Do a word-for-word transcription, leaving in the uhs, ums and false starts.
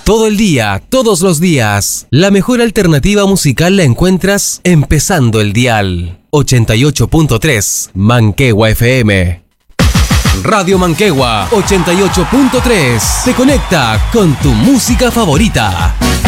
Todo el día, todos los días. La mejor alternativa musical la encuentras empezando el dial. ochenta y ocho punto tres Manquehua F M. Radio Manquehua ochenta y ocho punto tres te conecta con tu música favorita.